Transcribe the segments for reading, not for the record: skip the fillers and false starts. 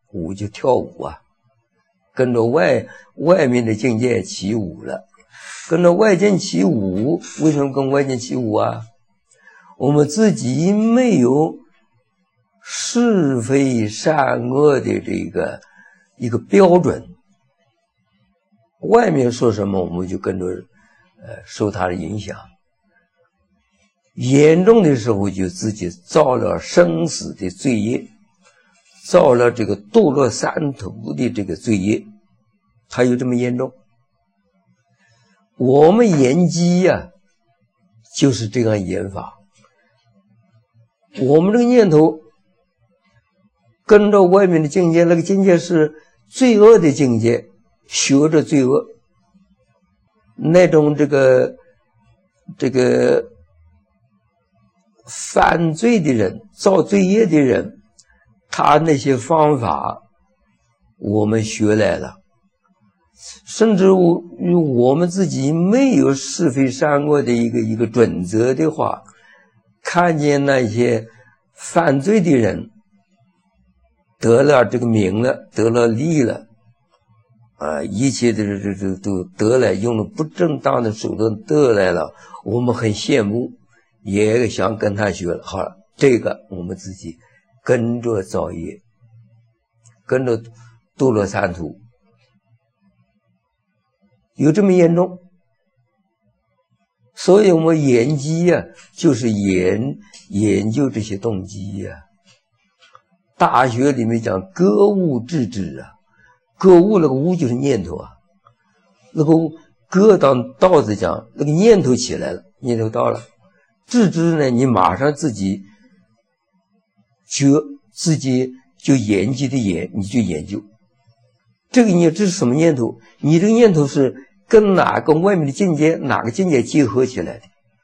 舞就跳舞啊，跟着外面的境界起舞了。跟着外境起舞，为什么跟外境起舞啊？我们自己没有是非善恶的这个一个标准，外面说什么我们就跟着受它的影响，严重的时候就自己造了生死的罪业，造了这个堕落三途的这个罪业，它有这么严重。我们研机呀，就是这样研法。我们这个念头跟着外面的境界，那个境界是罪恶的境界，学着罪恶，那种这个犯罪的人，造罪业的人，他那些方法我们学来了。甚至我们自己没有是非善恶的一个准则的话，看见那些犯罪的人得了这个名了，得了利了，一切的都得来，用了不正当的手段得来了，我们很羡慕，也想跟他学。好了，这个我们自己跟着造业，跟着堕落三途。有这么严重，所以我们研机啊，就是研究这些动机啊。大学里面讲格物致知啊，格物那个物就是念头啊，那个格当道子讲，那个念头起来了，念头到了，致知呢，你马上自己就研究的研，你就研究这个这是什么念头？你这个念头是跟哪个外面的境界，哪个境界结合起来的？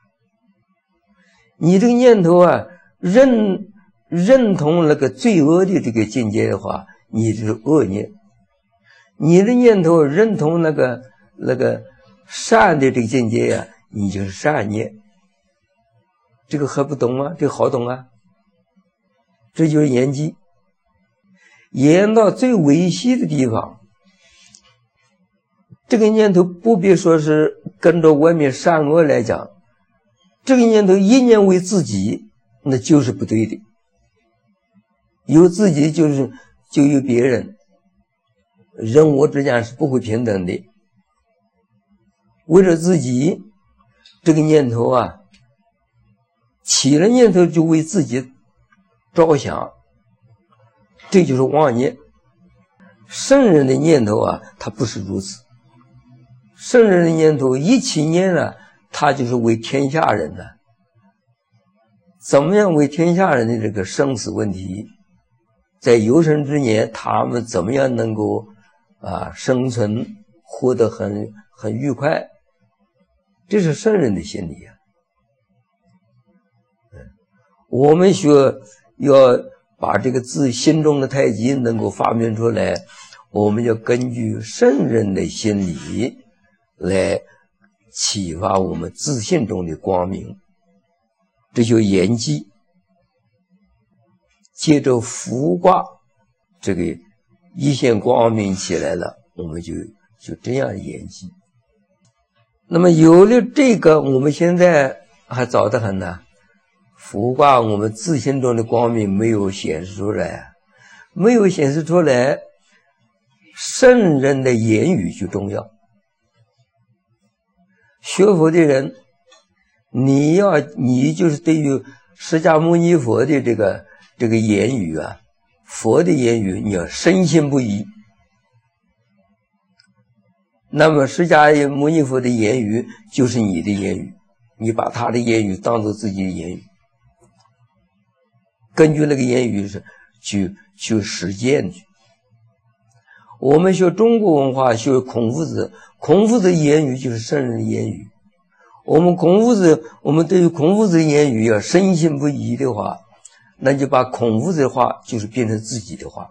你这个念头啊，认同那个罪恶的这个境界的话，你就是恶念；你的念头认同那个善的这个境界啊，你就是善念。这个还不懂吗？这个好懂啊。这就是研机，研到最微细的地方。这个念头不必说是跟着外面善恶来讲，这个念头一念为自己，那就是不对的。有自己就有别人，人我之间是不会平等的。为了自己，这个念头啊，起了念头就为自己着想，这就是妄念。圣人的念头啊，他不是如此。圣人的念头一起念了，他就是为天下人的。怎么样为天下人的这个生死问题，在有生之年，他们怎么样能够生存，活得很愉快，这是圣人的心理啊。我们要把这个自心中的太极能够发明出来，我们要根据圣人的心理来启发我们自信中的光明，这就研机。接着伏卦，这个一线光明起来了，我们就这样研机。那么有了这个，我们现在还早得很呢。伏卦我们自信中的光明没有显示出来，圣人的言语就重要。学佛的人，你就是对于释迦牟尼佛的这个言语啊，佛的言语你要深信不疑。那么释迦牟尼佛的言语就是你的言语，你把他的言语当作自己的言语，根据那个言语是去实践去。我们学中国文化，学孔夫子的言语就是圣人的言语。我们对于孔夫子的言语要深信不疑的话，那就把孔夫子的话就是变成自己的话，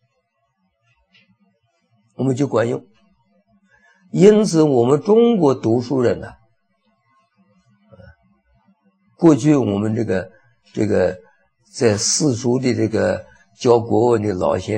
我们就管用。因此我们中国读书人呢，过去我们这个在四书的这个教国文的老先生